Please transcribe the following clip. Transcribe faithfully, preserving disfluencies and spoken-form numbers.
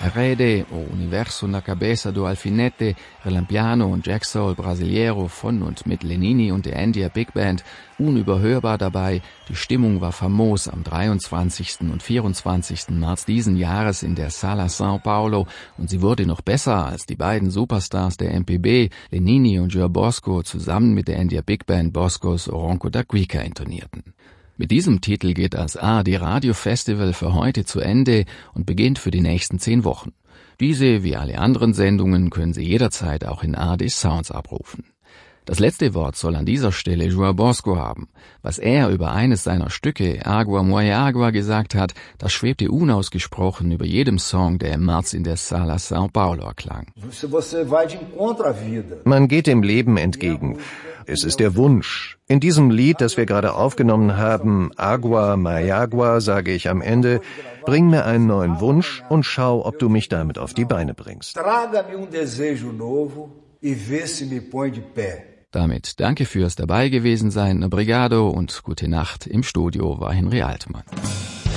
Rede, O Universo na Cabeça do Alfinete, Relampiano und Jack Soul Brasileiro von und mit Lenini und der India Big Band, unüberhörbar dabei. Die Stimmung war famos am dreiundzwanzigsten und vierundzwanzigsten März diesen Jahres in der Sala São Paulo und sie wurde noch besser, als die beiden Superstars der M P B, Lenini und João Bosco, zusammen mit der India Big Band Boscos O Ronco da Cuica intonierten. Mit diesem Titel geht das A R D Radio Festival für heute zu Ende und beginnt für die nächsten zehn Wochen. Diese, wie alle anderen Sendungen, können Sie jederzeit auch in A R D Sounds abrufen. Das letzte Wort soll an dieser Stelle João Bosco haben. Was er über eines seiner Stücke, Agua Moe Agua, gesagt hat, das schwebte unausgesprochen über jedem Song, der im März in der Sala São Paulo erklang. Man geht dem Leben entgegen. Es ist der Wunsch. In diesem Lied, das wir gerade aufgenommen haben, Agua Moe Agua, sage ich am Ende, bring mir einen neuen Wunsch und schau, ob du mich damit auf die Beine bringst. Damit danke fürs dabei gewesen sein, obrigado und gute Nacht. Im Studio war Henry Altmann.